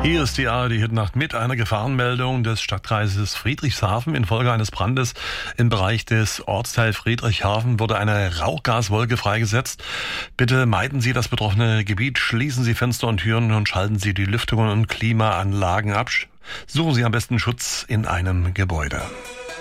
Hier ist die ARD-Hitnacht mit einer Gefahrenmeldung des Stadtkreises Friedrichshafen. Infolge eines Brandes im Bereich des Ortsteils Friedrichshafen wurde eine Rauchgaswolke freigesetzt. Bitte meiden Sie das betroffene Gebiet, schließen Sie Fenster und Türen und schalten Sie die Lüftungen und Klimaanlagen ab. Suchen Sie am besten Schutz in einem Gebäude.